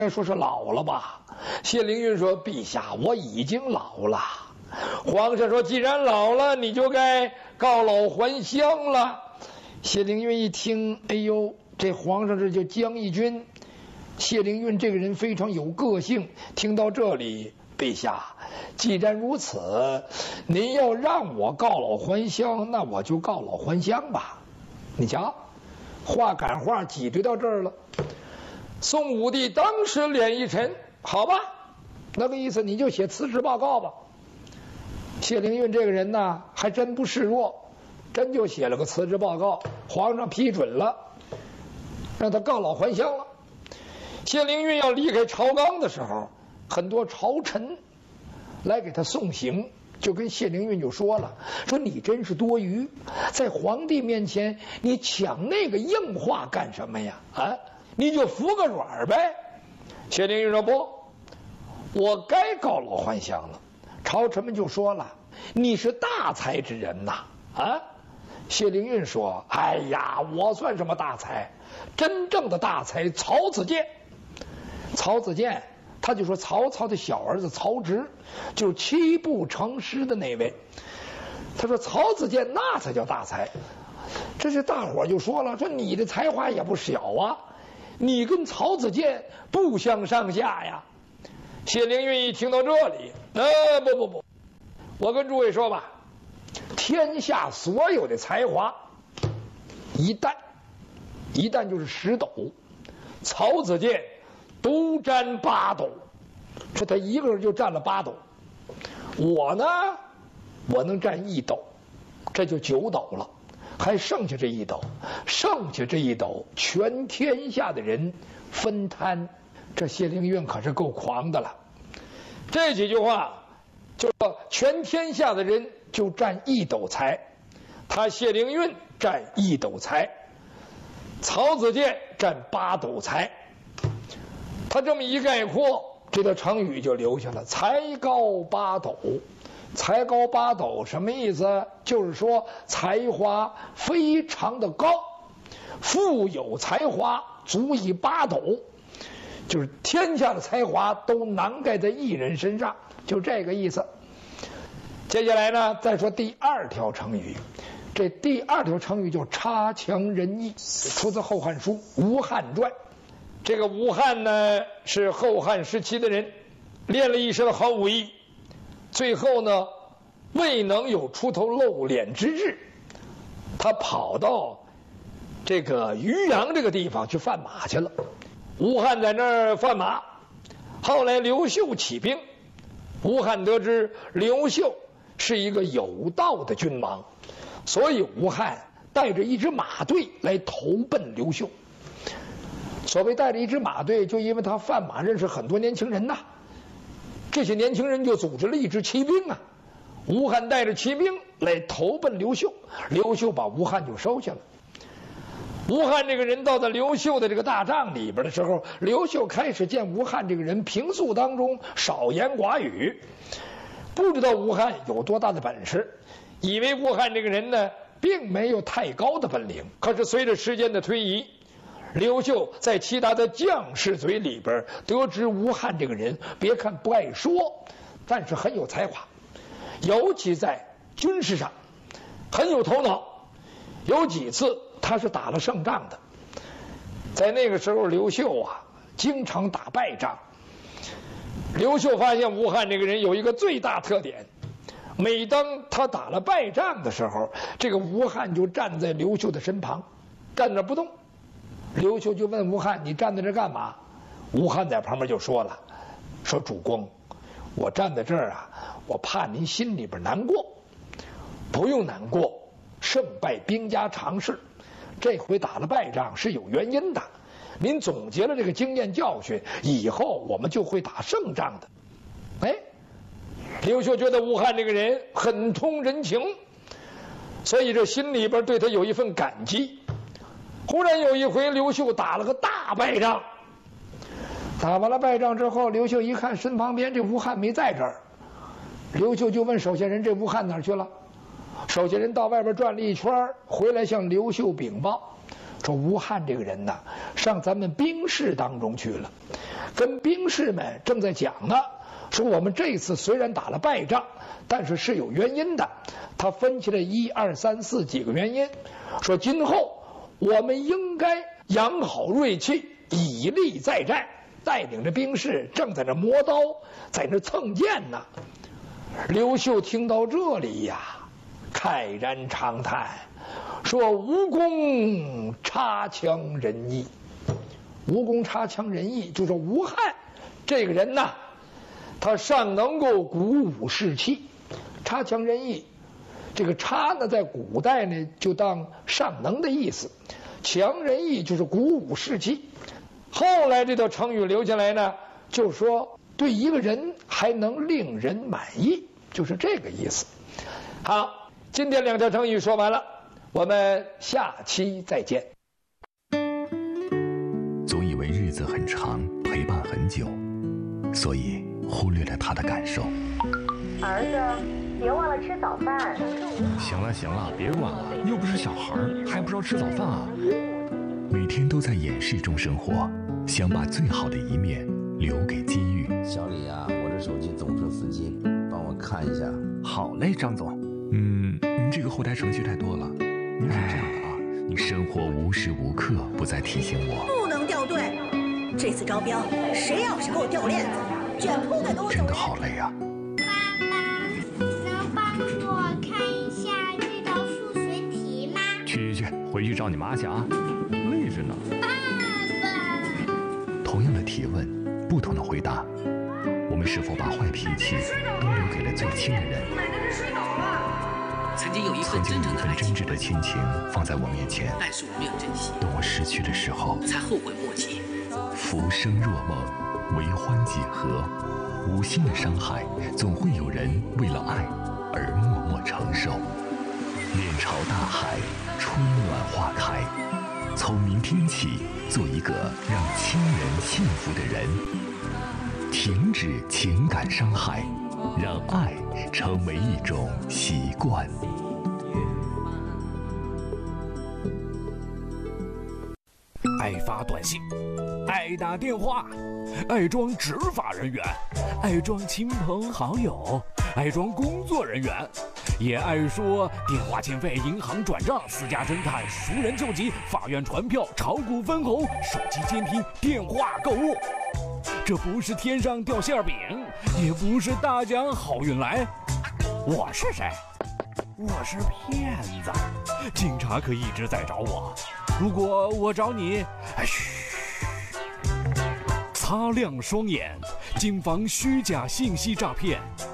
该说是老了吧？谢灵运说：“陛下，我已经老了。”皇上说：“既然老了，你就该告老还乡了。”谢灵运一听，哎呦，这皇上这就江义军。谢灵运这个人非常有个性，听到这里，陛下，既然如此，您要让我告老还乡，那我就告老还乡吧。你瞧，话赶话挤兑到这儿了。宋武帝当时脸一沉，好吧，那个意思你就写辞职报告吧。谢灵运这个人呢，还真不示弱，真就写了个辞职报告，皇上批准了，让他告老还乡了。谢灵运要离开朝纲的时候，很多朝臣来给他送行，就跟谢灵运就说了，说你真是多余，在皇帝面前你抢那个硬话干什么呀？啊，你就服个软呗。谢灵运说不，我该告老还乡了。朝臣们就说了，你是大才之人呐，啊？谢灵运说，哎呀，我算什么大才？真正的大才曹子建。曹子建他就说曹操的小儿子曹植，就是七步成诗的那位。他说曹子建那才叫大才。这是大伙就说了，说你的才华也不小啊，你跟曹子建不相上下呀。谢灵运一听到这里，不，我跟诸位说吧，天下所有的才华，一担就是10斗，曹子建独占8斗，说他一个人就占了8斗。我呢，我能占1斗，这就9斗了，还剩下这1斗，剩下这1斗，全天下的人分摊。这谢灵运可是够狂的了。这几句话就说全天下的人就占1斗财，他谢灵运占1斗财，曹子建占8斗财。他这么一概括，这个成语就留下了，才高8斗。才高8斗什么意思？就是说才华非常的高，富有才华足以8斗，就是天下的才华都囊盖在一人身上，就这个意思。接下来呢，再说第2条成语。这第2条成语就差强人意，出自《后汉书·吴汉传》。这个吴汉呢，是后汉时期的人，练了一身的好武艺，最后呢，未能有出头露脸之日，他跑到这个渔阳这个地方去贩马去了。吴汉在那儿贩马，后来刘秀起兵，吴汉得知刘秀是一个有道的君王，所以吴汉带着一支马队来投奔刘秀。所谓带着一支马队，就因为他贩马认识很多年轻人呐，这些年轻人就组织了一支骑兵啊。吴汉带着骑兵来投奔刘秀，刘秀把吴汉就收下了。吴汉这个人到了刘秀的这个大帐里边的时候，刘秀开始见吴汉这个人平素当中少言寡语，不知道吴汉有多大的本事，以为吴汉这个人呢并没有太高的本领。可是随着时间的推移，刘秀在其他的将士嘴里边得知吴汉这个人，别看不爱说，但是很有才华，尤其在军事上很有头脑。有几次他是打了胜仗的。在那个时候，刘秀啊经常打败仗。刘秀发现吴汉这个人有一个最大特点，每当他打了败仗的时候，这个吴汉就站在刘秀的身旁，站那不动。刘秀就问吴汉，你站在这干嘛？吴汉在旁边就说了，说主公，我站在这儿啊，我怕您心里边难过。不用难过，胜败兵家常事，这回打了败仗是有原因的，您总结了这个经验教训，以后我们就会打胜仗的。哎，刘秀觉得吴汉这个人很通人情，所以这心里边对他有一份感激。忽然有一回，刘秀打了个大败仗，打完了败仗之后，刘秀一看身旁边这吴汉没在这儿，刘秀就问手下人，这吴汉哪儿去了？手下人到外边转了一圈，回来向刘秀禀报，说吴汉这个人呢，上咱们兵士当中去了。 跟兵士们正在讲呢，说我们这次虽然打了败仗，但是是有原因的。他分析了1、2、3、4几个原因，说今后我们应该养好锐气，以力再战。带领着兵士正在那磨刀，在那蹭剑呢。刘秀听到这里呀，慨然长叹，说吴公差强人意。吴公差强人意，就是吴汉这个人呐，他尚能够鼓舞士气。差强人意，这个差呢，在古代呢就当尚能的意思，强人意就是鼓舞士气。后来这道成语留下来呢，就说对一个人还能令人满意，就是这个意思。好，今天2条成语说完了，我们下期再见。 总以为日子很长，陪伴很久，所以忽略了他的感受。 儿子，别忘了吃早饭。 行了行了，别管了，又不是小孩，还不知道吃早饭啊。 每天都在掩饰中生活，想把最好的一面留给机遇。 小李啊，我这手机总出死机，帮我看一下。 好嘞，张总。您这个后台程序太多了。您是这样的啊， 你生活无时无刻不在提醒我， 不能掉队。这次招标，谁要是给我掉链子，卷铺盖给我走人。 真的好累啊。 爸爸，能帮我看一下这道数学题吗？ 去，回去找你妈去啊，累着呢。 爸爸， 同样的提问，不同的回答，我们是否把坏脾气都留给了最亲的人？ 买的是水饺吧？ 曾经有一份真挚的亲情放在我面前， 但是我没有珍惜。 等我失去的时候， 才后悔莫及。 浮生若梦，为欢几何？无心的伤害，总会有人为了爱而默默承受。面朝大海，春暖花开。从明天起，做一个让亲人幸福的人。停止情感伤害，让爱成为一种习惯。 爱发短信，爱打电话，爱装执法人员，爱装亲朋好友，爱装工作人员，也爱说电话欠费、银行转账、私家侦探、熟人救急、法院传票、炒股分红、手机监听、电话购物。这不是天上掉馅饼，也不是大奖好运来。我是谁？我是骗子，警察可一直在找我。如果我找你，嘘，擦亮双眼，谨防虚假信息诈骗。